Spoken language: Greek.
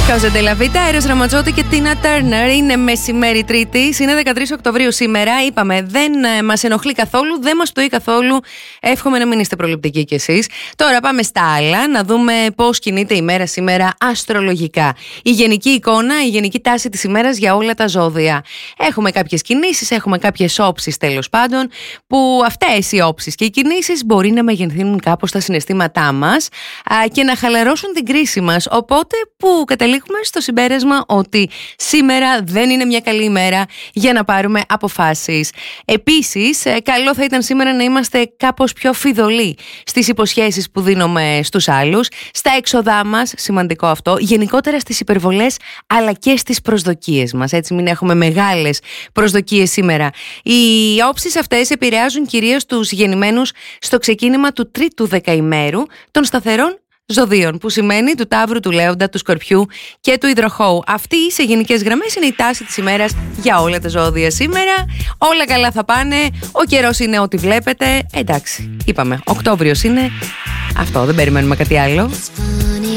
Κόζε Ντελαβίτα, Έρος Ραματζότη και Τίνα Τέρνερ. Είναι μεσημέρι Τρίτη, είναι 13 Οκτωβρίου σήμερα. Είπαμε, δεν μας ενοχλεί καθόλου, δεν μας πτωεί καθόλου. Εύχομαι να μην είστε προληπτικοί κι εσείς. Τώρα πάμε στα άλλα, να δούμε πώς κινείται η μέρα σήμερα αστρολογικά. Η γενική εικόνα, η γενική τάση της ημέρας για όλα τα ζώδια. Έχουμε κάποιες κινήσεις, έχουμε κάποιες όψεις τέλος πάντων, που αυτές οι όψεις και οι κινήσεις μπορεί να μεγενθύνουν κάπως τα συναισθήματά μας και να χαλαρώσουν την κρίση μας. Οπότε που καταλήγουμε στο συμπέρασμα ότι σήμερα δεν είναι μια καλή ημέρα για να πάρουμε αποφάσεις. Επίσης, καλό θα ήταν σήμερα να είμαστε κάπως πιο φιδωλοί στις υποσχέσεις που δίνουμε στους άλλους, στα έξοδά μας, σημαντικό αυτό, γενικότερα στις υπερβολές αλλά και στις προσδοκίες μας. Έτσι, μην έχουμε μεγάλες προσδοκίες σήμερα. Οι όψεις αυτές επηρεάζουν κυρίως τους γεννημένους στο ξεκίνημα του τρίτου δεκαημέρου των σταθερών ζωδίων, που σημαίνει του Ταύρου, του Λέοντα, του Σκορπιού και του Υδροχόου. Αυτή σε γενικές γραμμές είναι η τάση της ημέρας για όλα τα ζώδια σήμερα. Όλα καλά θα πάνε, ο καιρός είναι ό,τι βλέπετε. Εντάξει, είπαμε, Οκτώβριος είναι, αυτό, δεν περιμένουμε κάτι άλλο.